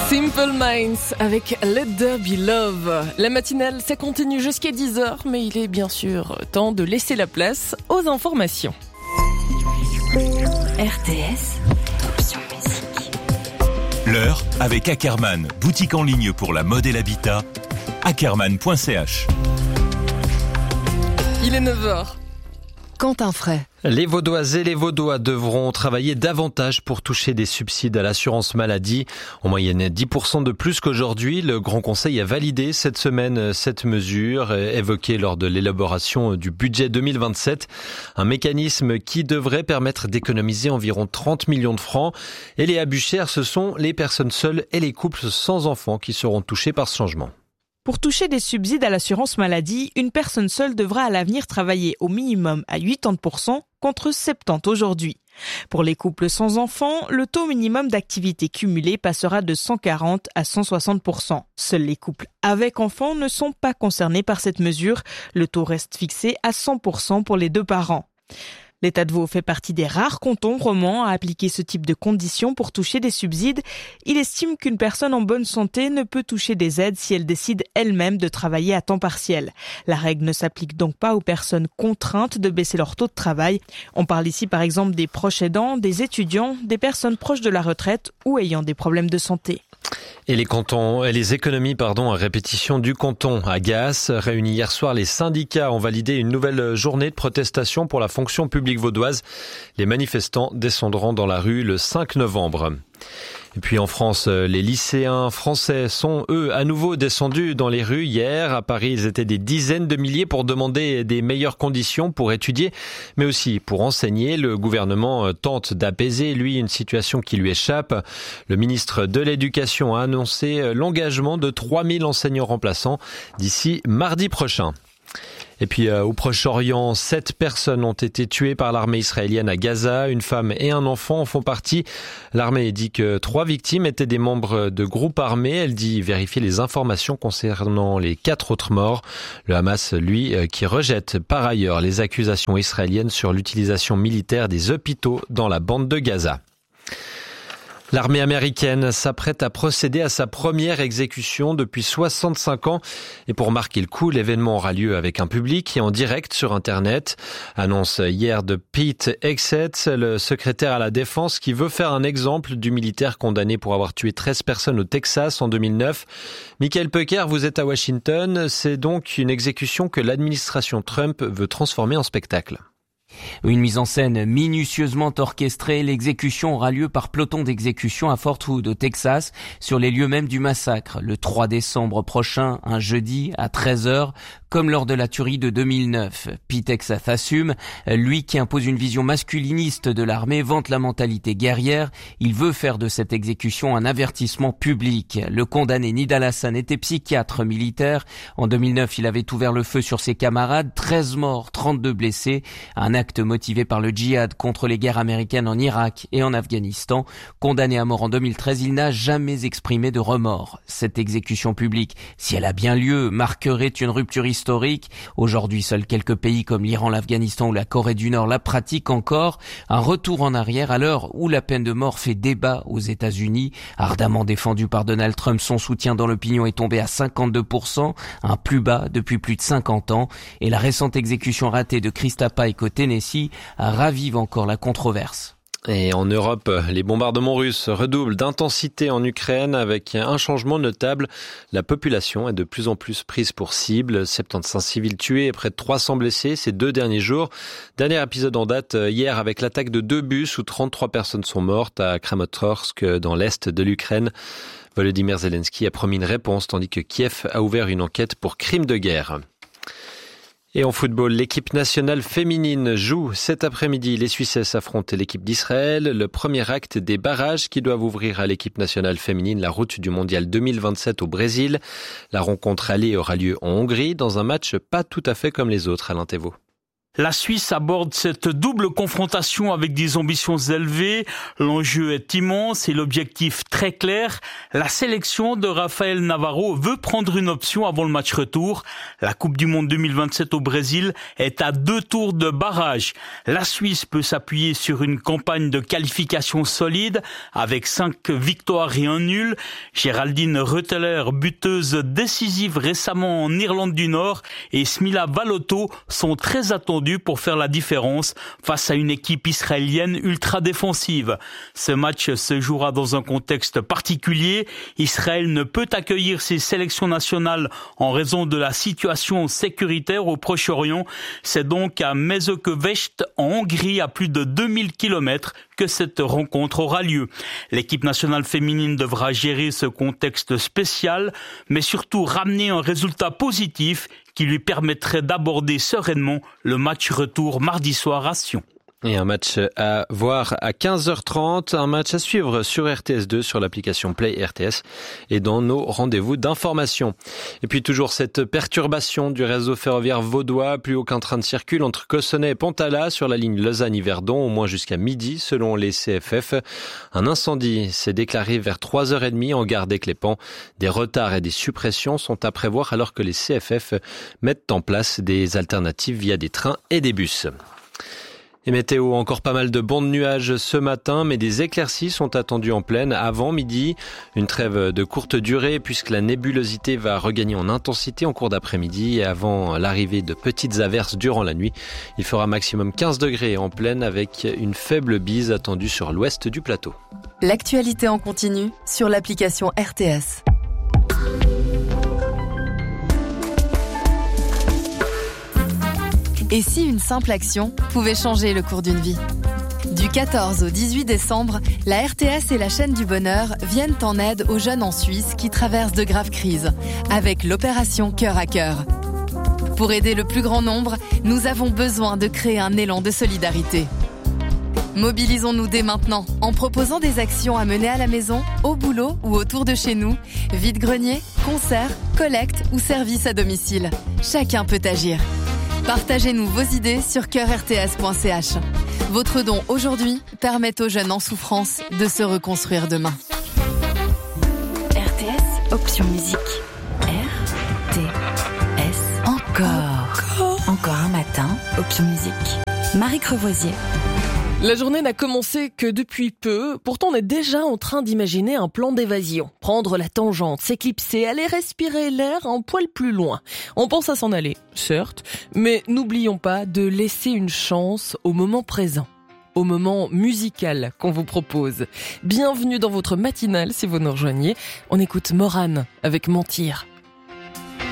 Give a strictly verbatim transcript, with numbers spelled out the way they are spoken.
Simple Minds avec Let There Be Love. La matinale, ça continue jusqu'à dix heures, mais il est bien sûr temps de laisser la place aux informations. R T S, option musique. L'heure avec Ackerman, boutique en ligne pour la mode et l'habitat. ackerman point c h. Il est neuf heures. Quentin Fray. Les Vaudoises et les Vaudois devront travailler davantage pour toucher des subsides à l'assurance maladie. En moyenne dix pour cent de plus qu'aujourd'hui. Le Grand Conseil a validé cette semaine cette mesure évoquée lors de l'élaboration du budget deux mille vingt-sept. Un mécanisme qui devrait permettre d'économiser environ trente millions de francs. Et les Buchères, ce sont les personnes seules et les couples sans enfants qui seront touchés par ce changement. Pour toucher des subsides à l'assurance maladie, une personne seule devra à l'avenir travailler au minimum à quatre-vingts pour cent contre soixante-dix aujourd'hui. Pour les couples sans enfants, le taux minimum d'activité cumulée passera de cent quarante à cent soixante pour cent. Seuls les couples avec enfants ne sont pas concernés par cette mesure. Le taux reste fixé à cent pour cent pour les deux parents. L'État de Vaud fait partie des rares cantons romans à appliquer ce type de conditions pour toucher des subsides. Il estime qu'une personne en bonne santé ne peut toucher des aides si elle décide elle-même de travailler à temps partiel. La règle ne s'applique donc pas aux personnes contraintes de baisser leur taux de travail. On parle ici par exemple des proches aidants, des étudiants, des personnes proches de la retraite ou ayant des problèmes de santé. Et les cantons, et les économies, pardon, à répétition du canton à Gaas. Réunis hier soir, les syndicats ont validé une nouvelle journée de protestation pour la fonction publique vaudoise. Les manifestants descendront dans la rue le cinq novembre. Et puis en France, les lycéens français sont, eux, à nouveau descendus dans les rues hier. À Paris, ils étaient des dizaines de milliers pour demander des meilleures conditions pour étudier, mais aussi pour enseigner. Le gouvernement tente d'apaiser, lui, une situation qui lui échappe. Le ministre de l'Éducation a annoncé l'engagement de trois mille enseignants remplaçants d'ici mardi prochain. Et puis euh, au Proche-Orient, sept personnes ont été tuées par l'armée israélienne à Gaza. Une femme et un enfant en font partie. L'armée dit que trois victimes étaient des membres de groupes armés. Elle dit vérifier les informations concernant les quatre autres morts. Le Hamas, lui, euh, qui rejette par ailleurs les accusations israéliennes sur l'utilisation militaire des hôpitaux dans la bande de Gaza. L'armée américaine s'apprête à procéder à sa première exécution depuis soixante-cinq ans. Et pour marquer le coup, l'événement aura lieu avec un public et en direct sur Internet. Annonce hier de Pete Hegseth, le secrétaire à la Défense, qui veut faire un exemple du militaire condamné pour avoir tué treize personnes au Texas en deux mille neuf. Michael Pecker, vous êtes à Washington. C'est donc une exécution que l'administration Trump veut transformer en spectacle. Une mise en scène minutieusement orchestrée, l'exécution aura lieu par peloton d'exécution à Fort Hood, au Texas, sur les lieux mêmes du massacre, le trois décembre prochain, un jeudi, à treize heures, comme lors de la tuerie de deux mille neuf. Pete Hegseth assume, lui qui impose une vision masculiniste de l'armée, vante la mentalité guerrière, il veut faire de cette exécution un avertissement public. Le condamné Nidal Hassan était psychiatre militaire. En deux mille neuf, il avait ouvert le feu sur ses camarades, treize morts, trente-deux blessés, un acte motivé par le djihad contre les guerres américaines en Irak et en Afghanistan. Condamné à mort en deux mille treize, il n'a jamais exprimé de remords. Cette exécution publique, si elle a bien lieu, marquerait une rupture historique. Aujourd'hui, seuls quelques pays comme l'Iran, l'Afghanistan ou la Corée du Nord la pratiquent encore. Un retour en arrière à l'heure où la peine de mort fait débat aux États-Unis. Ardemment défendu par Donald Trump, son soutien dans l'opinion est tombé à cinquante-deux pour cent, un plus bas depuis plus de cinquante ans. Et la récente exécution ratée de Krista Pike au Tennessee ravive encore la controverse. Et en Europe, les bombardements russes redoublent d'intensité en Ukraine avec un changement notable. La population est de plus en plus prise pour cible. soixante-quinze civils tués et près de trois cents blessés ces deux derniers jours. Dernier épisode en date hier avec l'attaque de deux bus où trente-trois personnes sont mortes à Kramatorsk dans l'est de l'Ukraine. Volodymyr Zelensky a promis une réponse tandis que Kiev a ouvert une enquête pour crime de guerre. Et en football, l'équipe nationale féminine joue cet après-midi. Les Suissesses affrontent l'équipe d'Israël. Le premier acte des barrages qui doivent ouvrir à l'équipe nationale féminine la route du mondial deux mille vingt-sept au Brésil. La rencontre allée aura lieu en Hongrie dans un match pas tout à fait comme les autres, Alain Thévault. La Suisse aborde cette double confrontation avec des ambitions élevées. L'enjeu est immense et l'objectif très clair. La sélection de Rafael Navarro veut prendre une option avant le match retour. La Coupe du Monde deux mille vingt-sept au Brésil est à deux tours de barrage. La Suisse peut s'appuyer sur une campagne de qualification solide avec cinq victoires et un nul. Géraldine Reuteler, buteuse décisive récemment en Irlande du Nord, et Smila Valotto sont très attendus pour faire la différence face à une équipe israélienne ultra défensive. Ce match se jouera dans un contexte particulier. Israël ne peut accueillir ses sélections nationales en raison de la situation sécuritaire au Proche-Orient. C'est donc à Mezőkövesd, en Hongrie, à plus de deux mille kilomètres, que cette rencontre aura lieu. L'équipe nationale féminine devra gérer ce contexte spécial, mais surtout ramener un résultat positif qui lui permettrait d'aborder sereinement le match retour mardi soir à Sion. Et un match à voir à quinze heures trente, un match à suivre sur R T S deux, sur l'application Play R T S et dans nos rendez-vous d'information. Et puis toujours cette perturbation du réseau ferroviaire vaudois, plus aucun train ne circule entre Cossonay et Pontala sur la ligne Lausanne-Yverdon, au moins jusqu'à midi selon les C F F. Un incendie s'est déclaré vers trois heures trente en gare d'Éclépant. Des retards et des suppressions sont à prévoir alors que les C F F mettent en place des alternatives via des trains et des bus. Et météo, encore pas mal de bancs de nuages ce matin, mais des éclaircies sont attendues en pleine avant midi. Une trêve de courte durée puisque la nébulosité va regagner en intensité en cours d'après-midi et avant l'arrivée de petites averses durant la nuit. Il fera maximum quinze degrés en pleine avec une faible bise attendue sur l'ouest du plateau. L'actualité en continu sur l'application R T S. Et si une simple action pouvait changer le cours d'une vie ? Du quatorze au dix-huit décembre, la R T S et la chaîne du bonheur viennent en aide aux jeunes en Suisse qui traversent de graves crises, avec l'opération Cœur à Cœur. Pour aider le plus grand nombre, nous avons besoin de créer un élan de solidarité. Mobilisons-nous dès maintenant en proposant des actions à mener à la maison, au boulot ou autour de chez nous, vide-grenier, concerts, collecte ou services à domicile. Chacun peut agir. Partagez-nous vos idées sur cœur r t s point c h. Votre don aujourd'hui permet aux jeunes en souffrance de se reconstruire demain. R T S, option musique. R T S, encore. Encore, encore un matin, option musique. Marie Crevoisier. La journée n'a commencé que depuis peu, pourtant on est déjà en train d'imaginer un plan d'évasion. Prendre la tangente, s'éclipser, aller respirer l'air un poil plus loin. On pense à s'en aller, certes, mais n'oublions pas de laisser une chance au moment présent, au moment musical qu'on vous propose. Bienvenue dans votre matinale si vous nous rejoignez. On écoute Morane avec Mentir.